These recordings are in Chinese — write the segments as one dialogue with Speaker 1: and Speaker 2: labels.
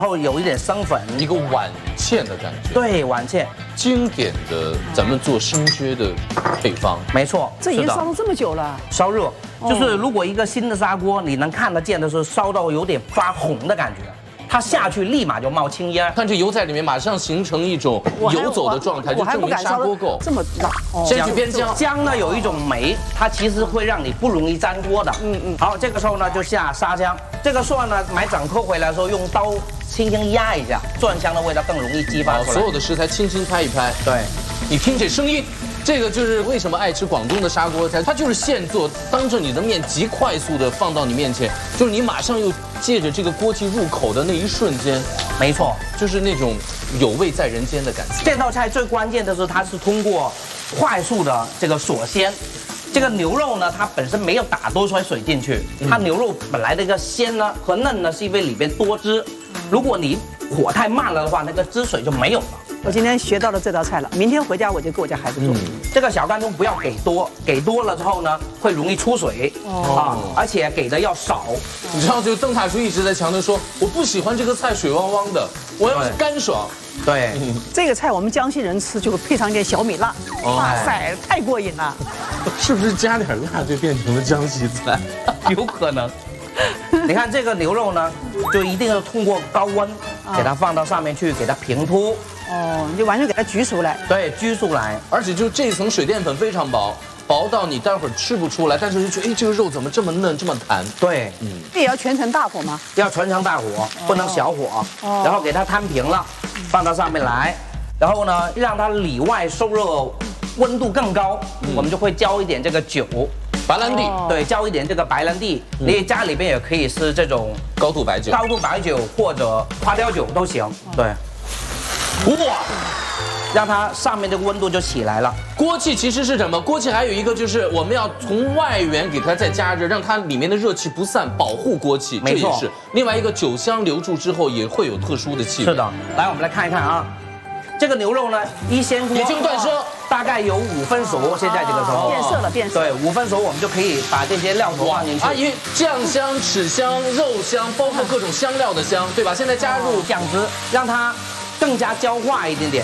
Speaker 1: 然后有一点生粉，
Speaker 2: 一个碗芡的感觉。
Speaker 1: 对，碗芡，
Speaker 2: 经典的咱们做生煎的配方。
Speaker 1: 没错，
Speaker 3: 这已经烧了这么久了，
Speaker 1: 烧热，就是如果一个新的砂锅，你能看得见的是烧到有点发红的感觉。 它下去立马就冒青烟，
Speaker 2: 看这油在里面马上形成一种游走的状态，就证明砂锅够。
Speaker 3: 这么辣，
Speaker 2: 先去煸姜，
Speaker 1: 姜呢有一种酶，它其实会让你不容易粘锅的。好，这个时候呢就下沙姜，这个蒜呢买整颗回来的时候用刀轻轻压一下，蒜香的味道更容易激发出来。
Speaker 2: 所有的食材轻轻拍一拍，
Speaker 1: 对，
Speaker 2: 你听这声音。 这个就是为什么爱吃广东的砂锅菜，它就是现做，当着你的面极快速的放到你面前，就是你马上又借着这个锅气入口的那一瞬间，
Speaker 1: 没错，
Speaker 2: 就是那种有味在人间的感觉。
Speaker 1: 这道菜最关键的是它是通过快速的这个锁鲜，这个牛肉呢它本身没有打多出水进去，它牛肉本来的一个鲜呢和嫩呢是因为里边多汁，如果你火太慢了的话，那个汁水就没有了。
Speaker 3: 我今天学到了这道菜了，明天回家我就给我家孩子做。
Speaker 1: 这个小干葱不要给多，给多了之后呢，会容易出水而且给的要少。
Speaker 2: 你知道，就邓大厨一直在强调说，我不喜欢这个菜水汪汪的，我要干爽。
Speaker 1: 对，
Speaker 3: 这个菜我们江西人吃就配上一点小米辣，哇塞，太过瘾了。
Speaker 2: 是不是加点辣就变成了江西菜？
Speaker 1: 有可能。你看这个牛肉呢，就一定要通过高温给它放到上面去，给它平铺。
Speaker 3: 哦，你就完全给它焗熟来，
Speaker 1: 对，焗熟来，
Speaker 2: 而且就这层水淀粉非常薄，薄到你待会儿吃不出来，但是就觉得哎，这个肉怎么这么嫩，这么弹？
Speaker 1: 对，
Speaker 3: 这也要全程大火吗？
Speaker 1: 要全程大火，不能小火，然后给它摊平了，放到上面来，然后呢，让它里外受热，温度更高，我们就会浇一点这个酒。
Speaker 2: 白兰地，
Speaker 1: 对，浇一点这个白兰地，你家里边也可以是这种
Speaker 2: 高度白酒、
Speaker 1: 高度白酒或者花雕酒都行。对，哇，让它上面这个温度就起来了。
Speaker 2: 锅气其实是什么？锅气还有一个就是我们要从外缘给它再加热，让它里面的热气不散，保护锅气。
Speaker 1: 没错。
Speaker 2: 这也是另外一个酒香留住之后也会有特殊的气味。
Speaker 1: 是的，来我们来看一看啊。 这个牛肉呢，一鲜锅
Speaker 2: 已经断生，
Speaker 1: 大概有5分熟。现在这个时候
Speaker 3: 变色了，变色。
Speaker 1: 对，5分熟我们就可以把这些料放进去。
Speaker 2: 因为酱香、豉香、肉香，包括各种香料的香，对吧？现在加入
Speaker 1: 酱汁，让它更加焦化一点点。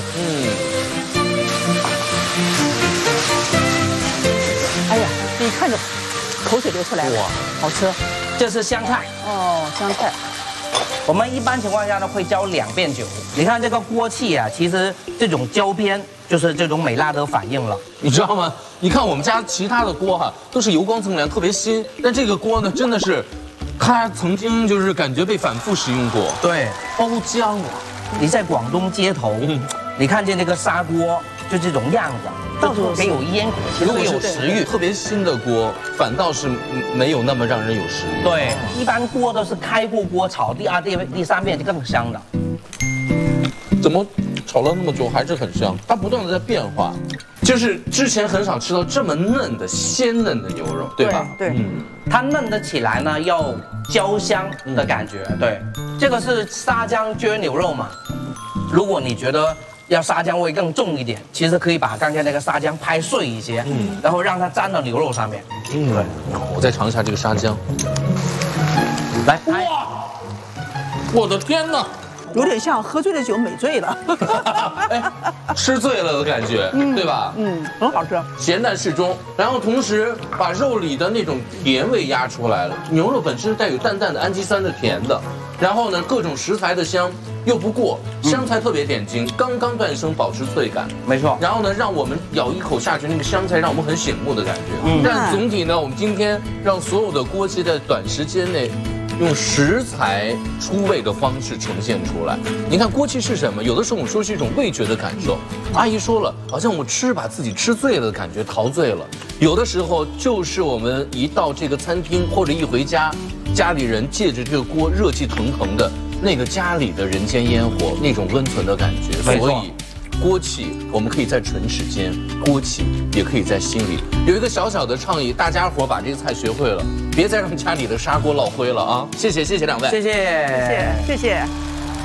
Speaker 3: 哎呀，一看就口水流出来了，哇，好吃。
Speaker 1: 这是香菜。
Speaker 3: 哦，香菜。
Speaker 1: 我们一般情况下呢会浇2遍酒。你看这个锅气啊，其实这种焦边就是这种美拉德反应了，
Speaker 2: 你知道吗？你看我们家其他的锅哈，都是油光锃亮，特别新，但这个锅呢，真的是，它曾经就是感觉被反复使用过。
Speaker 1: 对，
Speaker 2: 包浆啊！
Speaker 1: 你在广东街头，你看见这个砂锅就这种样子。 到处没有烟火气，特别有食欲。
Speaker 2: 特别新的锅，反倒是没有那么让人有食欲。
Speaker 1: 对，一般锅都是开过锅炒第2遍、第3遍就更香的。
Speaker 2: 怎么炒了那么久还是很香？它不断的在变化，就是之前很少吃到这么嫩的鲜嫩的牛肉，对吧？
Speaker 3: 对，
Speaker 1: 它嫩得起来呢，要焦香的感觉。对，这个是沙姜焗牛肉嘛。如果你觉得 要沙姜味更重一点，其实可以把刚才那个沙姜拍碎一些，然后让它沾到牛肉上面。对，
Speaker 2: 我再尝一下这个沙姜。
Speaker 1: 来，
Speaker 2: 哇，我的天哪，
Speaker 3: 有点像喝醉了酒美醉了，
Speaker 2: 哎，吃醉了的感觉，对吧？
Speaker 3: 很好吃，
Speaker 2: 咸淡适中，然后同时把肉里的那种甜味压出来了。牛肉本身带有淡淡的氨基酸的甜的，然后呢，各种食材的香。 又不过，香菜特别点睛，刚刚断生，保持脆感，
Speaker 1: 没错。
Speaker 2: 然后呢，让我们咬一口下去，那个香菜让我们很醒目的感觉。但总体呢，我们今天让所有的锅气在短时间内，用食材出味的方式呈现出来。你看锅气是什么？有的时候我们说是一种味觉的感受。阿姨说了，好像我把自己吃醉了的感觉，陶醉了。有的时候就是我们一到这个餐厅或者一回家，家里人借着这个锅热气腾腾的。 那个家里的人间烟火，那种温存的感觉，所以锅气我们可以在唇齿间，锅气也可以在心里。有一个小小的倡议，大家伙把这个菜学会了，别再让家里的砂锅落灰了啊！谢谢2位，
Speaker 1: 谢谢。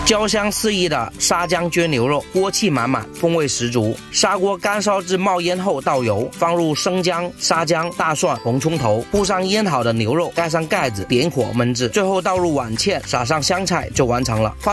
Speaker 1: 焦香四溢的沙姜焗牛肉，锅气满满，风味十足。砂锅干烧至冒烟后倒油，放入生姜、沙姜、大蒜、红葱头，铺上腌好的牛肉，盖上盖子，点火焖制，最后倒入碗芡，撒上香菜就完成了。